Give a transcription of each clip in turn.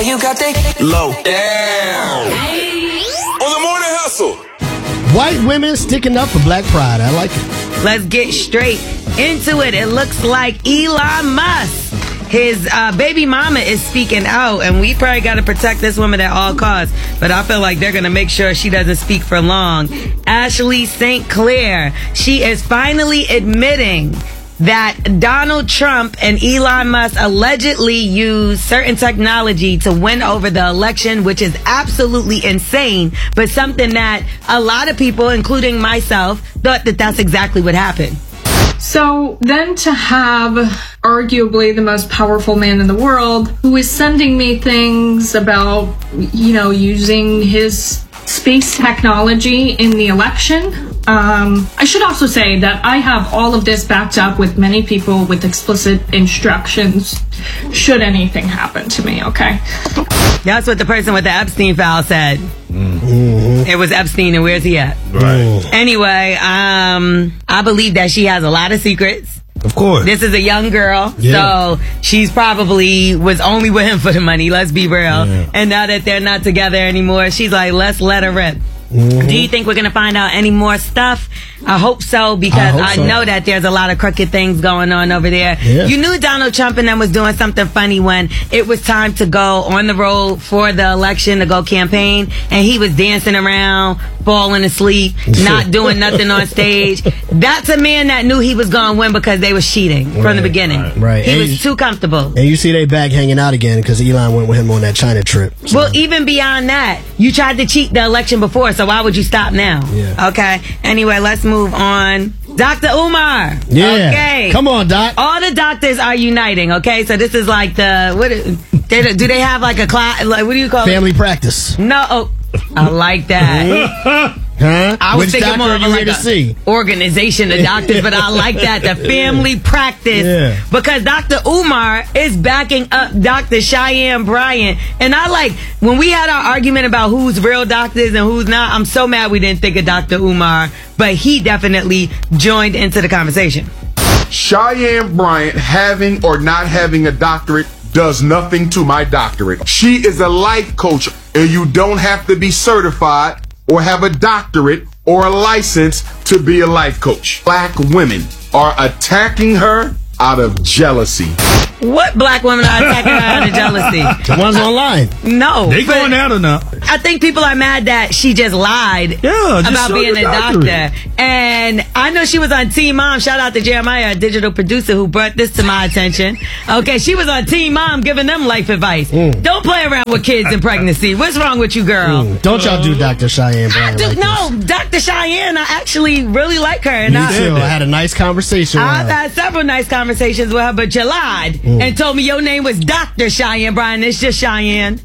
you got that low down. On the morning hustle. White women sticking up for Black Pride. I like it. Let's get straight into it. It looks like Elon Musk, his baby mama, is speaking out, and we probably got to protect this woman at all costs, but I feel like they're going to make sure she doesn't speak for long. Ashley St. Clair, she is finally admitting that Donald Trump and Elon Musk allegedly used certain technology to win over the election, which is absolutely insane, but something that a lot of people, including myself, thought that that's exactly what happened. So then to have arguably the most powerful man in the world who is sending me things about, using his space technology in the election. I should also say that I have all of this backed up with many people with explicit instructions should anything happen to me, okay? That's what the person with the Epstein file said. Mm-hmm. It was Epstein, and where's he at? Right. Anyway, I believe that she has a lot of secrets. Of course. This is a young girl, so she's probably was only with him for the money, let's be real. Yeah. And now that they're not together anymore, she's like, let's let her rip. Mm-hmm. Do you think we're going to find out any more stuff? I hope so, because I know that there's a lot of crooked things going on over there. Yeah. You knew Donald Trump and them was doing something funny when it was time to go on the road for the election to go campaign, and he was dancing around, falling asleep, not doing nothing on stage. That's a man that knew he was going to win because they was cheating from the beginning. Right. He was too comfortable. And you see they back hanging out again because Elon went with him on that China trip. So. Well, even beyond that, you tried to cheat the election before, so why would you stop now? Yeah. Okay. Anyway, let's move on. Dr. Umar. Yeah. Okay. Come on, Doc. All the doctors are uniting, okay? So this is like do they have like a class, like, what do you call Family practice. No. Oh, I like that. Huh? I was Which thinking more of like a organization of doctors, but I like that, the family practice. Yeah. Because Dr. Umar is backing up Dr. Cheyenne Bryant. And I like, when we had our argument about who's real doctors and who's not, I'm so mad we didn't think of Dr. Umar, but he definitely joined into the conversation. Cheyenne Bryant having or not having a doctorate does nothing to my doctorate. She is a life coach, and you don't have to be certified or have a doctorate or a license to be a life coach. Black women are attacking her out of jealousy. What black women are attacking her out of jealousy? The ones online. No. They going out or not? I think people are mad that she just lied about being a doctor. And I know she was on Teen Mom. Shout out to Jeremiah, a digital producer, who brought this to my attention. Okay, she was on Teen Mom giving them life advice. Don't play around with kids in pregnancy. What's wrong with you, girl? Don't y'all do Dr. Cheyenne Bryant like no, this. Dr. Cheyenne, I actually really like her. And Me too. I had a nice conversation with her. I've had several nice conversations with her, but you lied and told me your name was Dr. Cheyenne Bryant. It's just Cheyenne.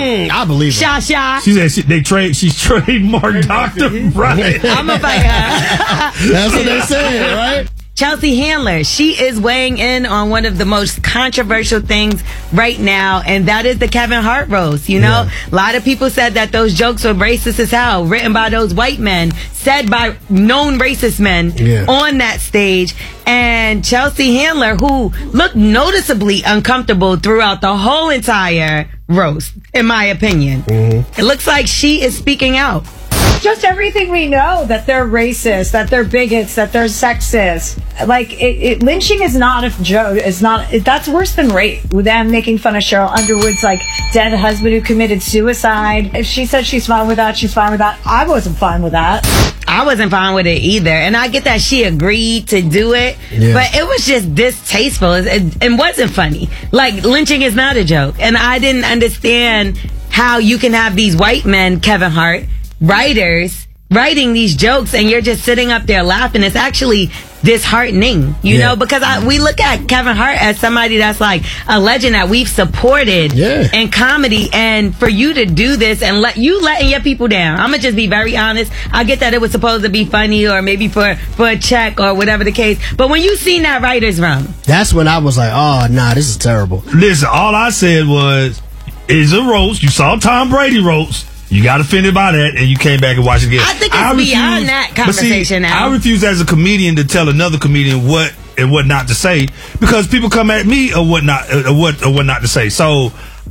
I believe it. Sha. She said she's trademarked Dr. Bryant. I'm going to fight her. That's what they said, right? Chelsea Handler, she is weighing in on one of the most controversial things right now, and that is the Kevin Hart roast. A lot of people said that those jokes were racist as hell, written by those white men, said by known racist men on that stage. And Chelsea Handler, who looked noticeably uncomfortable throughout the whole entire roast, in my opinion, it looks like she is speaking out. Just everything we know, that they're racist, that they're bigots, that they're sexist. Like, lynching is not a joke. That's worse than rape. With them making fun of Cheryl Underwood's, like, dead husband who committed suicide. If she said she's fine with that, she's fine with that. I wasn't fine with that. I wasn't fine with it either. And I get that she agreed to do it, but it was just distasteful. It wasn't funny. Like, lynching is not a joke. And I didn't understand how you can have these white men, Kevin Hart, writers, writing these jokes, and you're just sitting up there laughing. It's actually disheartening, you know, because we look at Kevin Hart as somebody that's like a legend that we've supported in comedy, and for you to do this and letting your people down. I'm gonna just be very honest. I get that it was supposed to be funny or maybe for a check or whatever the case, but when you seen that writer's room, that's when I was like, oh nah, this is terrible. Listen, all I said was, it's a roast. You saw Tom Brady roast. You got offended by that, and you came back and watched it again. I think it's beyond that conversation now. I refuse as a comedian to tell another comedian what and what not to say, because people come at me or what not to say. So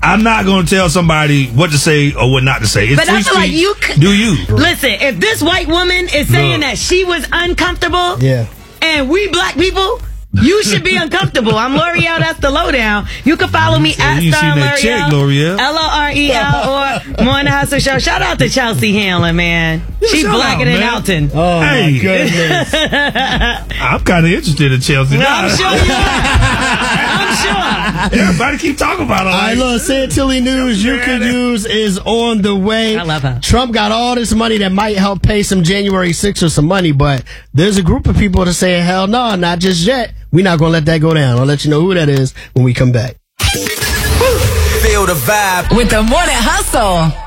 I'm not going to tell somebody what to say or what not to say. It's But I free feel like speech. you could. Do you? Listen, if this white woman is saying Look. that she was uncomfortable, Yeah. and we black people, you should be uncomfortable. I'm L'Oreal. That's the lowdown. You can follow me at You Star seen that check, L'Oreal. L'Oreal or More in the Hustle Show. Shout out to Chelsea Handler, man. She shout blacker out, than man. Elton. Oh, Hey. my goodness. I'm kind of interested in Chelsea. No, now. I'm sure you are. I'm sure. Everybody keep talking about it. All right, look, Santilli news you could use is on the way. I love her. Trump got all this money that might help pay some January 6th or some money, but there's a group of people that say, hell no, not just yet. We're not going to let that go down. I'll let you know who that is when we come back. Feel the vibe. With the Morning Hustle.